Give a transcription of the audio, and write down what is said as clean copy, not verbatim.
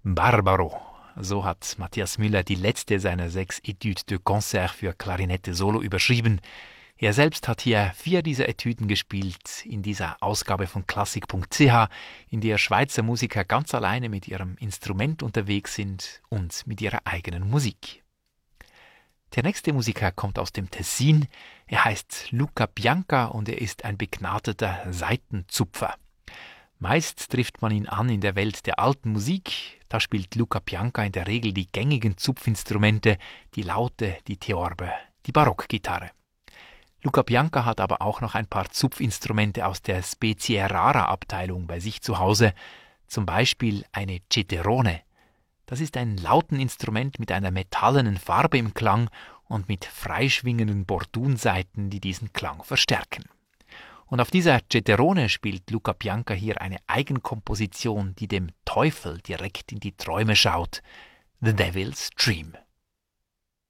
Barbaro. So hat Matthias Müller die letzte seiner 6 Etudes de Concert für Klarinette Solo überschrieben. Er selbst hat hier 4 dieser Etüden gespielt in dieser Ausgabe von klassik.ch, in der Schweizer Musiker ganz alleine mit ihrem Instrument unterwegs sind und mit ihrer eigenen Musik. Der nächste Musiker kommt aus dem Tessin. Er heißt Luca Bianca und er ist ein begnadeter Saitenzupfer. Meist trifft man ihn an in der Welt der alten Musik. Da spielt Luca Bianca in der Regel die gängigen Zupfinstrumente, die Laute, die Theorbe, die Barockgitarre. Luca Bianca hat aber auch noch ein paar Zupfinstrumente aus der Specie Rara Abteilung bei sich zu Hause, zum Beispiel eine Citerone. Das ist ein Lauteninstrument mit einer metallenen Farbe im Klang und mit freischwingenden Bordunsaiten, die diesen Klang verstärken. Und auf dieser Citerone spielt Luca Bianca hier eine Eigenkomposition, die dem Teufel direkt in die Träume schaut. The Devil's Dream.